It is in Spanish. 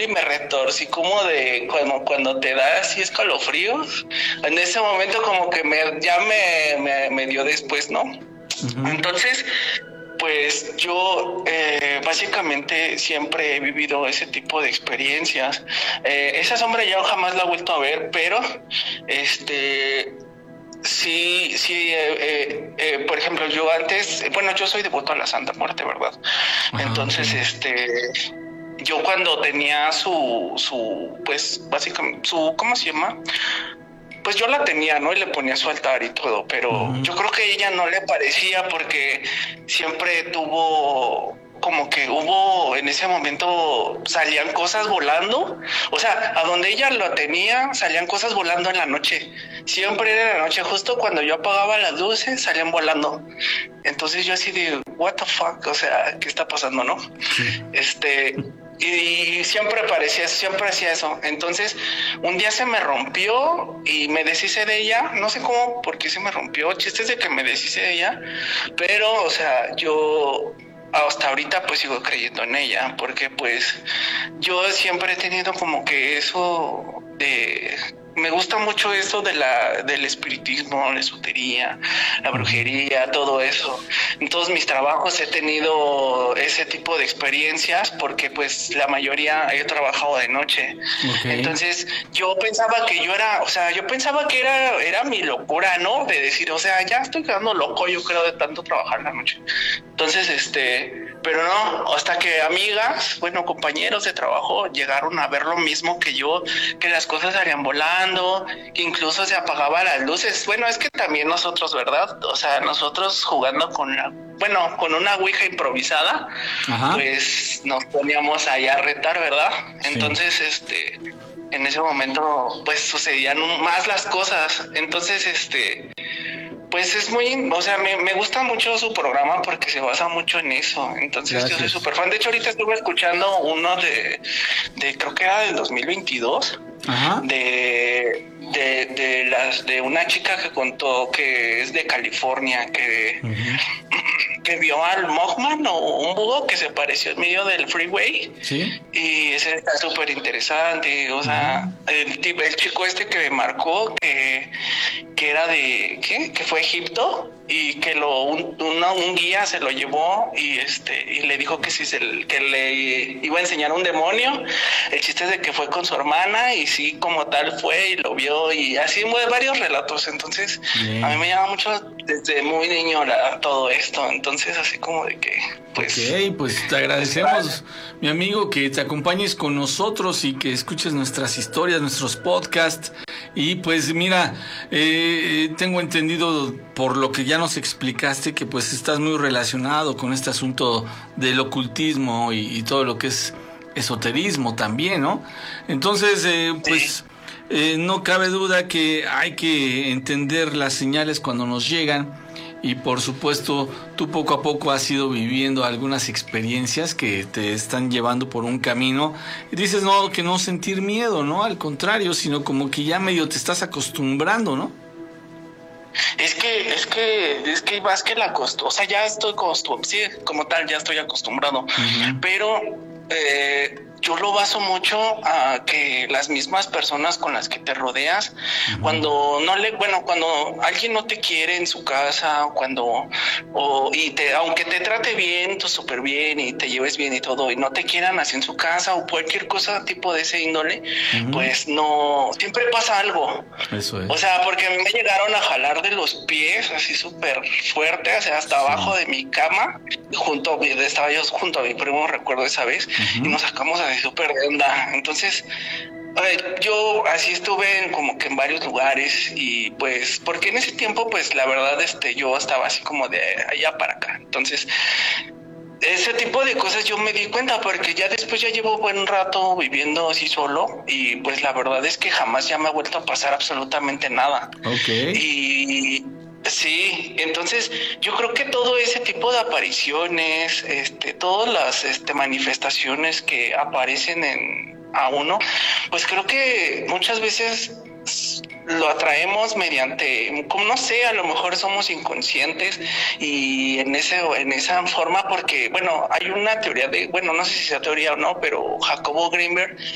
y me retorcí como de cuando te da así escalofríos. En ese momento como que me dio después, ¿no? Uh-huh. Entonces, pues yo básicamente siempre he vivido ese tipo de experiencias. Esa sombra ya jamás la he vuelto a ver, pero sí, por ejemplo, yo antes, bueno, yo soy devoto a la Santa Muerte, ¿verdad? Ajá, Entonces, yo cuando tenía pues básicamente, ¿cómo se llama? Pues yo la tenía, ¿no? Y le ponía su altar y todo, pero uh-huh. yo creo que a ella no le parecía porque siempre como que hubo, en ese momento salían cosas volando, o sea, a donde ella lo tenía, salían cosas volando en la noche, siempre era en la noche, justo cuando yo apagaba las luces, salían volando. Entonces yo así de, what the fuck, o sea, ¿qué está pasando, no? Sí. Y siempre hacía eso. Entonces, un día se me rompió y me deshice de ella. No sé cómo, por qué se me rompió. Chistes de que me deshice de ella. Pero, o sea, yo hasta ahorita pues sigo creyendo en ella. Porque pues yo siempre he tenido como que eso de... Me gusta mucho eso del espiritismo, la esotería, la brujería, todo eso. En todos mis trabajos he tenido ese tipo de experiencias porque pues la mayoría he trabajado de noche. Okay. Entonces yo pensaba que era mi locura, ¿no? De decir, o sea, ya estoy quedando loco, yo creo, de tanto trabajar la noche. Entonces, pero no, hasta que amigas, bueno, compañeros de trabajo llegaron a ver lo mismo que yo, que las cosas salían volando, que incluso se apagaban las luces. Bueno, es que también nosotros, ¿verdad? O sea, nosotros jugando con una ouija improvisada, ajá, pues nos poníamos ahí a retar, ¿verdad? sí. Entonces, en ese momento, pues sucedían más las cosas. Entonces, pues es o sea, me gusta mucho su programa porque se basa mucho en eso. Entonces Gracias. yo soy súper fan. De hecho, ahorita estuve escuchando uno creo que era del 2022, ajá, de una chica que contó que es de California, que vio al Mothman o un búho que se apareció en medio del freeway. sí. Y ese está súper interesante. O sea, el chico que me marcó que era que fue a Egipto y que un guía se lo llevó y le dijo que que le iba a enseñar un demonio. El chiste es de que fue con su hermana y sí, como tal fue y lo vio y así varios relatos. Entonces a mí me llama mucho desde muy niño todo esto. Entonces así como de que pues... Ok, pues te agradecemos, mi amigo, que te acompañes con nosotros y que escuches nuestras historias, nuestros podcasts. Y pues mira, tengo entendido por lo que ya nos explicaste que pues estás muy relacionado con este asunto del ocultismo y todo lo que es esoterismo también, ¿no? Entonces, pues no cabe duda que hay que entender las señales cuando nos llegan. Y por supuesto, tú poco a poco has ido viviendo algunas experiencias que te están llevando por un camino. Y dices, no, que no sentir miedo, ¿no? Al contrario, sino como que ya medio te estás acostumbrando, ¿no? Es que más que o sea, ya estoy acostumbrado, sí, como tal, ya estoy acostumbrado. Uh-huh. Pero yo lo baso mucho a que las mismas personas con las que te rodeas, uh-huh, cuando alguien no te quiere en su casa, aunque te trate bien, tú súper bien y te lleves bien y todo, y no te quieran así en su casa o cualquier cosa tipo de ese índole, uh-huh, pues no, siempre pasa algo. Eso es. O sea, porque a mí me llegaron a jalar de los pies así súper fuerte, o sea, hasta abajo de mi cama, estaba yo junto a mi primo, recuerdo esa vez, uh-huh, y nos sacamos así súper de onda. Entonces, yo así estuve como que en varios lugares y pues, porque en ese tiempo, pues la verdad, yo estaba así como de allá para acá. Entonces, ese tipo de cosas yo me di cuenta porque ya después ya llevo buen rato viviendo así solo y pues la verdad es que jamás ya me ha vuelto a pasar absolutamente nada. Okay. Y sí, entonces yo creo que todo ese tipo de apariciones, todas las manifestaciones que aparecen a uno, pues creo que muchas veces lo atraemos mediante, como no sé, a lo mejor somos inconscientes y en esa forma, porque bueno, hay una teoría no sé si sea teoría o no, pero Jacobo Greenberg